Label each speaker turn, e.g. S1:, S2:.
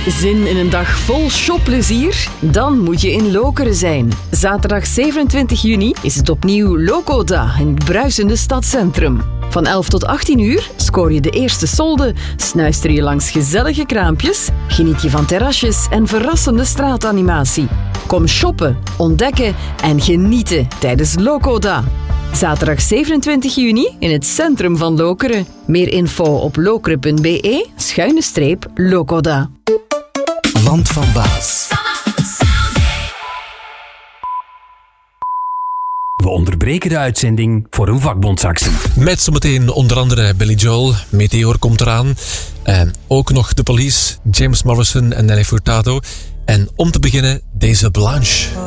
S1: Zin in een dag vol shopplezier? Dan moet je in Lokeren zijn. Zaterdag 27 juni is het opnieuw Lokoda in het bruisende stadscentrum. Van 11 tot 18 uur scoor je de eerste solde, snuister je langs gezellige kraampjes, geniet je van terrasjes en verrassende straatanimatie. Kom shoppen, ontdekken en genieten tijdens Lokoda. Zaterdag 27 juni in het centrum van Lokeren. Meer info op lokeren.be/Lokoda.
S2: Land van Baas.
S3: We onderbreken de uitzending voor een vakbondsactie.
S4: Met zometeen onder andere Billy Joel, Meteor komt eraan. En ook nog de Police, James Morrison en Nelly Furtado. En om te beginnen deze Blanche.